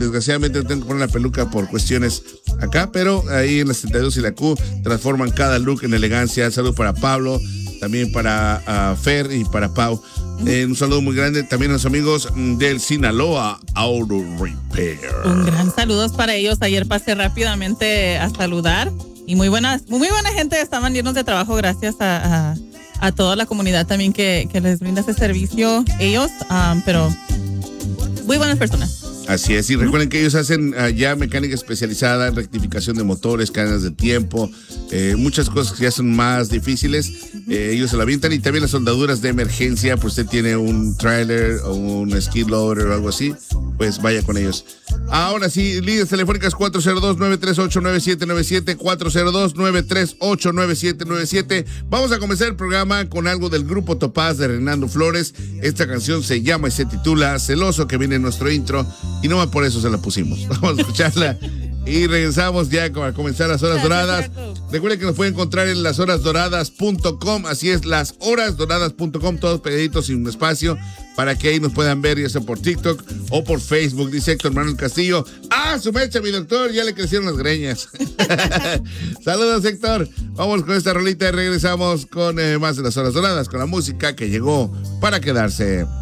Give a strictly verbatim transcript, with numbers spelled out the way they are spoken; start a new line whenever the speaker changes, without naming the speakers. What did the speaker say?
desgraciadamente tengo que poner la peluca por cuestiones acá, pero ahí en la setenta y dos y la Q transforman cada look en elegancia. Saludo para Pablo, también para uh, Fer y para Pau. Eh, un saludo muy grande también a los amigos del Sinaloa Auto Repair.
Un gran saludo para ellos. Ayer pasé rápidamente a saludar y muy buenas, muy buena gente, estaban llenos de trabajo gracias a, a, a toda la comunidad también que, que les brinda ese servicio ellos, um, pero muy buenas personas.
Así es, y recuerden que ellos hacen uh, ya mecánica especializada en rectificación de motores, cadenas de tiempo, eh, muchas cosas que ya son más difíciles, eh, ellos se la avientan, y también las soldaduras de emergencia, pues usted tiene un trailer o un skid loader o algo así, pues vaya con ellos. Ahora sí, líneas telefónicas cuatro cero dos, nueve tres ocho, nueve siete nueve siete, cuatro cero dos, nueve tres ocho, nueve siete nueve siete. Vamos a comenzar el programa con algo del grupo Topaz de Renando Flores. Esta canción se llama y se titula Celoso, que viene en nuestro intro, y no más por eso se la pusimos. Vamos a escucharla y regresamos ya para comenzar las horas doradas. Recuerden que nos pueden encontrar en las horas doradas punto com, así es, las horas doradas punto com, todos pegaditos sin un espacio, para que ahí nos puedan ver, ya sea por TikTok o por Facebook. Dice Héctor Manuel Castillo, ¡ah, su mecha, mi doctor! Ya le crecieron las greñas. Saludos, Héctor. Vamos con esta rolita y regresamos con eh, más de las horas doradas, con la música que llegó para quedarse.